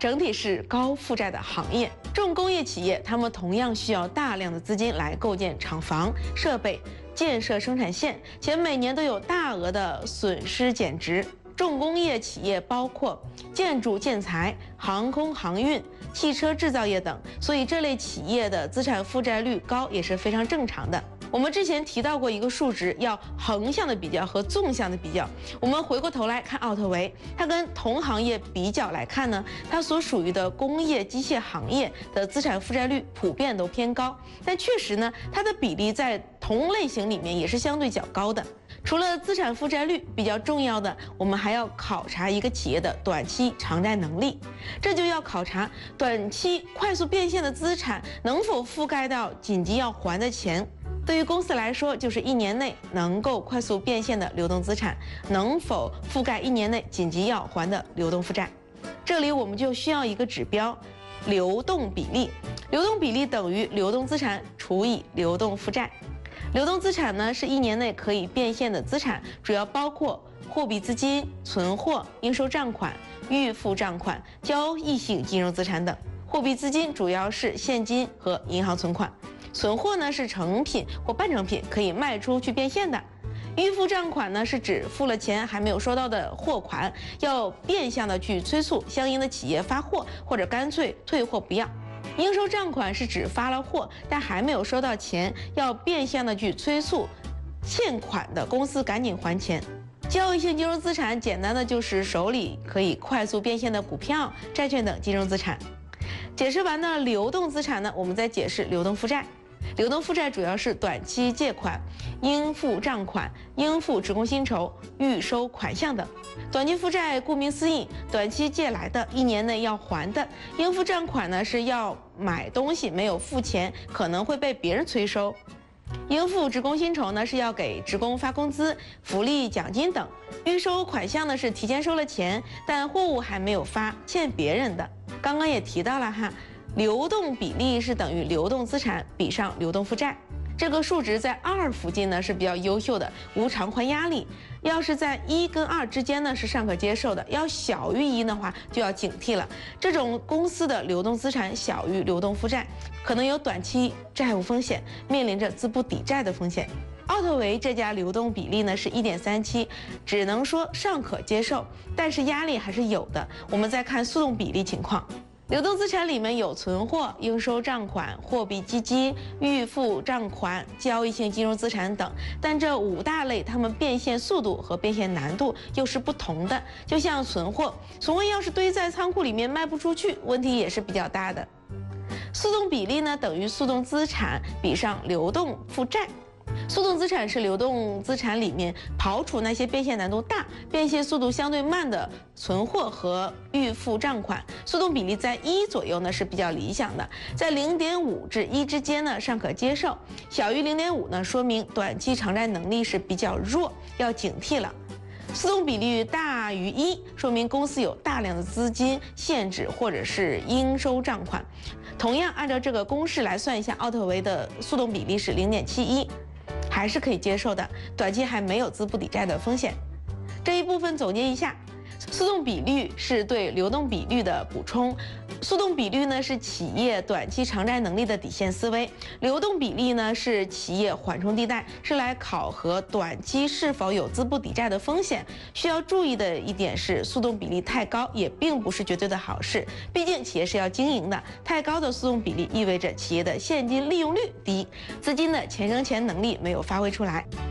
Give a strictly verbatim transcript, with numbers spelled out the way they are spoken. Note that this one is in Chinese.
整体是高负债的行业。重工业企业，他们同样需要大量的资金来构建厂房、设备、建设生产线，且每年都有大额的损失减值。重工业企业包括建筑建材、航空航运、汽车制造业等，所以这类企业的资产负债率高也是非常正常的。我们之前提到过一个数值，要横向的比较和纵向的比较。我们回过头来看奥特维，它跟同行业比较来看呢，它所属于的工业机械行业的资产负债率普遍都偏高，但确实呢，它的比例在同类型里面也是相对较高的。除了资产负债率，比较重要的，我们还要考察一个企业的短期偿债能力，这就要考察短期快速变现的资产能否覆盖到紧急要还的钱。对于公司来说，就是一年内能够快速变现的流动资产能否覆盖一年内紧急要还的流动负债。这里我们就需要一个指标，流动比例。流动比例等于流动资产除以流动负债。流动资产呢，是一年内可以变现的资产，主要包括货币资金、存货、应收账款、预付账款、交易性金融资产等。货币资金主要是现金和银行存款，存货呢是成品或半成品，可以卖出去变现的。预付账款呢是指付了钱还没有收到的货款，要变相的去催促相应的企业发货，或者干脆退货不要。应收账款是指发了货但还没有收到钱，要变相的去催促欠款的公司赶紧还钱。交易性金融资产简单的就是手里可以快速变现的股票、债券等金融资产。解释完了流动资产呢，我们再解释流动负债。流动负债主要是短期借款、应付账款、应付职工薪酬、预收款项等。短期负债顾名思义，短期借来的，一年内要还的。应付账款呢是要买东西没有付钱，可能会被别人催收。应付职工薪酬呢是要给职工发工资、福利奖金等。预收款项呢是提前收了钱，但货物还没有发，欠别人的。刚刚也提到了哈，流动比例是等于流动资产比上流动负债。这个数值在二附近呢是比较优秀的，无偿还压力。要是在一跟二之间呢是尚可接受的，要小于一的话就要警惕了。这种公司的流动资产小于流动负债，可能有短期债务风险，面临着资不抵债的风险。奥特维这家流动比例呢是 一点三七， 只能说尚可接受，但是压力还是有的。我们再看速动比例情况。流动资产里面有存货、应收账款、货币基金、预付账款、交易性金融资产等，但这五大类它们变现速度和变现难度又是不同的。就像存货，存货要是堆在仓库里面卖不出去，问题也是比较大的。速动比例呢等于速动资产比上流动负债。速动资产是流动资产里面刨除那些变现难度大、变现速度相对慢的存货和预付账款，速动比例在一左右呢是比较理想的，在 零点五 至一之间呢尚可接受，小于 零点五 呢说明短期偿债能力是比较弱，要警惕了。速动比率大于一，说明公司有大量的资金限制或者是应收账款。同样按照这个公式来算一下，奥特维的速动比例是 零点七一。还是可以接受的，短期还没有资不抵债的风险。这一部分总结一下，速动比率是对流动比率的补充，速动比率呢是企业短期偿债能力的底线思维，流动比例呢是企业缓冲地带，是来考核短期是否有资不抵债的风险。需要注意的一点是，速动比例太高也并不是绝对的好事，毕竟企业是要经营的，太高的速动比例意味着企业的现金利用率低，资金的钱生钱能力没有发挥出来。